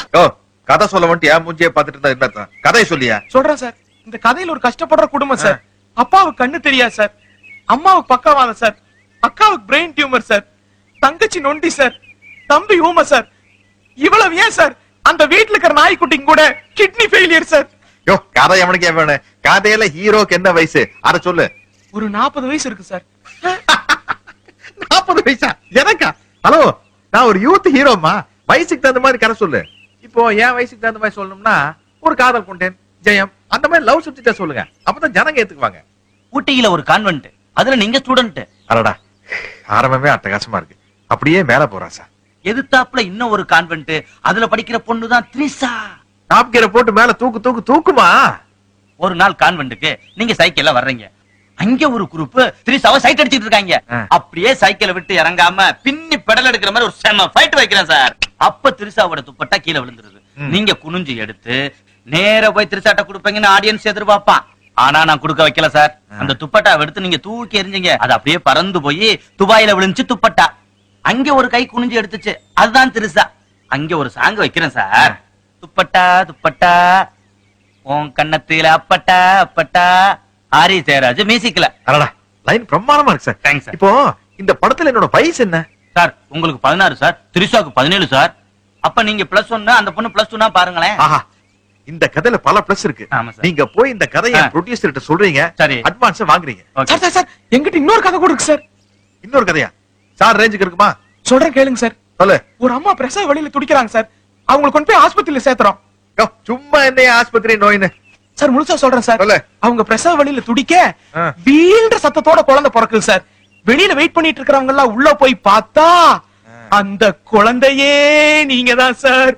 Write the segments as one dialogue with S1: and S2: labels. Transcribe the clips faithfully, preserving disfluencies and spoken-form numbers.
S1: ஓ கதை சொல்ல வந்துட்டு ஏன் மூஞ்சியை பார்த்துட்டு இருந்தா என்னத்தான் கதையை சொல்லியா?
S2: சொல்றேன் சார். இந்த கதையில ஒரு கஷ்டப்படுற குடும்பம் சார். அப்பாவுக்கு கண்ணு தெரியாது சார், அம்மாவுக்கு பக்கவாதம் சார், அக்காவுக்கு பிரெயின் டியூமர் சார், தங்கச்சி நொண்டி சார், தம்பி ஊமை சார். இவ்வளவு ஏன் சார் அந்த வீட்டுல இருக்கிற நாய்க்குட்டிங்க கூட கிட்னி ஃபெயிலியர் சார்.
S1: யோ கதை எவனுக்கு ஏன் வேணும்? கதையில ஹீரோக்கு என்ன வயசு அத சொல்லு.
S2: ஒரு நாற்பது வயசு இருக்கு சார்.
S1: நாற்பது வயசா எனக்கா? ஹலோ, நான் ஒரு யூத் ஹீரோமா, வயசுக்கு தகுந்த மாதிரி கதை சொல்லு. இப்போ என் வயசுக்கு தகுந்த மாதிரி சொல்லணும்னா ஒரு காதல் கொண்டேன், ஜெயம், அந்த மாதிரி லவ் சப்ஜெக்டா சொல்லுங்க. அப்பதான் ஜனங்க ஏத்துக்குவாங்க.
S3: ஊட்டியில ஒரு கான்வென்ட், அதுல நீங்க ஸ்டூடெண்ட்.
S1: அடடா, ஆரம்பமே அட்டகாசமா இருக்கு. அப்படியே மேல போறா சார்.
S3: எதிர்த்தாப்புல இன்னும் ஒரு கான்வென்ட், அதுல படிக்கிற பொண்ணுதான் த்ரிஷா.
S1: டாப்கியரை போட்டு மேல தூக்கு தூக்கு தூக்குமா.
S3: ஒரு நாள் கான்வென்ட்டுக்கு நீங்க சைக்கிள்ல வர்றீங்க, அங்க ஒரு குரூப் த்ரிஷாவை சைட் அடிச்சிட்டு இருக்காங்க. அப்படியே சைக்கிளை விட்டு இறங்காம பின்னி பெடல் எடுக்கிற மாதிரி ஒரு செம ஃபைட் வைக்கிறேன் சார். அப்ப த்ரிஷாவோட துப்பட்டா கீழே விழுந்துருது. நீங்க குனிஞ்சு எடுத்து நேர போய் த்ரிஷாட்ட கொடுப்பீங்கன்னு ஆடியன்ஸ் எதிர்பார்ப்பான். ஆனா நான் கொடுக்க வைக்கல சார். அந்த துப்பட்டா எடுத்து நீங்க தூக்கி எறிஞ்சீங்க, அது அப்படியே பறந்து போய் துபாயில விழுந்துச்சு துப்பட்டா. அங்க ஒரு கை குனிஞ்சு எடுத்துச்சு, அதுதான் த்ரிஷா. அங்க ஒரு சாங் வைக்கிறேன் சார். துப்பட்டா துப்பட்டா உன் கண்ணத்தில அப்பட்டா அப்பட்டா, ஆரி ஜெயராஜ் மியூசிக்ல.
S1: அடடா, லைன் பிரமாதமா இருக்கு சார்.
S3: Thanks sir.
S1: இப்போ இந்த படத்துல என்னோட வயசு என்ன
S3: சார்? உங்களுக்கு பதினாறு சார், த்ரிஷாக்கு பதினேழு சார். அப்ப நீங்க பிளஸ் ஒன்னு, அந்த பொண்ணு பிளஸ் டூனா பாருங்களேன்.
S1: ஆஹா, இந்த கதையில பல பிளஸ் இருக்கு.
S3: ஆமா சார்.
S1: நீங்க போய் இந்த கதையை ப்ரொடியூசர் கிட்ட சொல்றீங்க,
S3: சரி,
S1: அட்வான்ஸ் வாங்குறீங்க.
S2: சார் சார் சார் எங்கிட்ட இன்னொரு கதை கூட இருக்கு சார்.
S1: இன்னொரு கதையா சார்? ரேஞ்சுக்கு இருக்குமா?
S2: சொல்றேன் கேளுங்க சார்.
S1: சொல்லு.
S2: ஒரு அம்மா பிரசவ வழியில துடிக்கிறாங்க சார். அவங்களை கொண்டு போய் ஆஸ்பத்திரியில சேர்த்துறோம்.
S1: யோ, சும்மா என்ன ஆஸ்பத்திரி நோயின்னு
S2: சார் முழுசா சொல்றேன் சார்.
S1: சொல்லு.
S2: அவங்க பிரசவ வழியில துடிக்க
S1: ஆ.
S2: வீழ்ற சத்தத்தோட குழந்தை பிறக்குது சார். வெளியில வெயிட் பண்ணிட்டு இருக்கிறவங்க எல்லாம் உள்ள போய் பார்த்தா அந்த குழந்தையே நீங்க தான் சார்.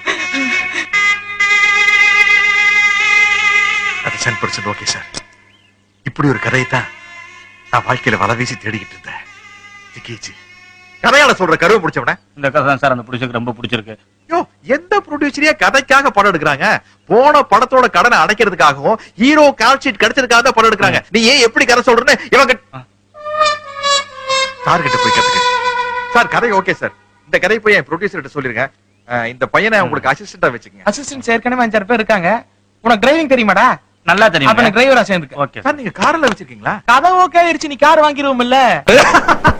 S1: அது டென் பர்சன்ட் ஓகே சார். இப்படி ஒரு கதையை தான் நான் வாழ்க்கையில வலை வீசி தேடிக்கிட்டு இருந்தேன். ஜிகேஜி கதையால சொல்ற கருவை முடிச்சவன
S3: இந்த கதை தான் சார் அந்த ப்ரொடியூசருக்கு ரொம்ப பிடிச்சிருக்கு.
S1: யோ, எந்த ப்ரொடியூசரே கதைக்காக படம் எடுக்கிறாங்க? போன படத்தோட கடனை அடைக்கிறதுக்காகவும் ஹீரோ கால் ஷீட் கிடைச்சதுக்காக தான் படம் எடுக்கிறாங்க. நீ ஏன் எப்படி கதை சொல்றன்னு இவங்க சார் கிட்ட போய் கத்துக்க. சார் கதை ஓகே சார், இந்த கதை போய் என் ப்ரொடியூசர் கிட்ட சொல்லிருங்க. இந்த பையனை உங்களுக்கு அசிஸ்டண்டா வச்சுக்கங்க.
S2: அசிஸ்டன்ட் ஏற்கனவே அஞ்சாறு பேர் இருக்காங்க. உனக்கு டிரைவிங் தெரியுமாடா?
S3: நல்லா தெரியும்.
S2: அப்ப எனக்கு டிரைவரா சேர்ந்துக்க.
S3: ஓகே
S1: சார், நீங்க கார்ல வச்சிருக்கீங்களா?
S2: கதை ஓகே ஆயிருச்சு, நீ கார் வாங்கிடுவோம் இல்ல?